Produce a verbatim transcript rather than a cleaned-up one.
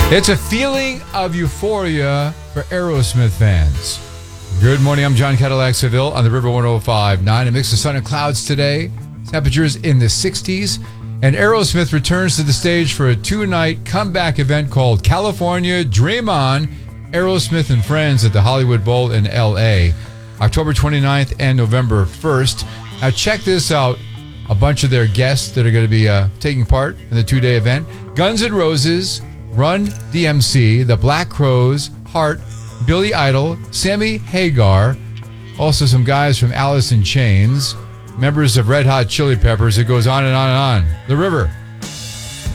It's a feeling of euphoria for Aerosmith fans. Good morning, I'm John Cadillac Seville on the River one oh five point nine. A mix of sun and clouds today. Temperatures in the sixties. And Aerosmith returns to the stage for a two-night comeback event called California Dream On, Aerosmith and Friends at the Hollywood Bowl in L A, October twenty-ninth and November first. Now check this out. A bunch of their guests that are going to be uh, taking part in the two-day event. Guns N' Roses, Run D M C, The Black Crowes, Heart, Billy Idol, Sammy Hagar, also some guys from Alice in Chains, members of Red Hot Chili Peppers. It goes on and on and on. The River.